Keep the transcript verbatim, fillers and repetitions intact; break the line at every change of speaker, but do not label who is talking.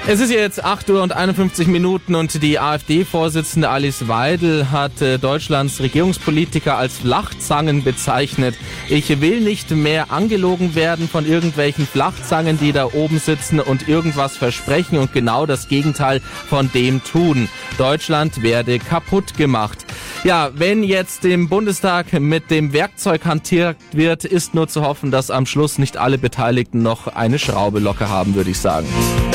Es ist jetzt acht Uhr und einundfünfzig Minuten und die AfD-Vorsitzende Alice Weidel hat äh, Deutschlands Regierungspolitiker als Flachzangen bezeichnet. Ich will nicht mehr angelogen werden von irgendwelchen Flachzangen, die da oben sitzen und irgendwas versprechen und genau das Gegenteil von dem tun. Deutschland werde kaputt gemacht. Ja, wenn jetzt im Bundestag mit dem Werkzeug hantiert wird, ist nur zu hoffen, dass am Schluss nicht alle Beteiligten noch eine Schraube locker haben, würde ich sagen.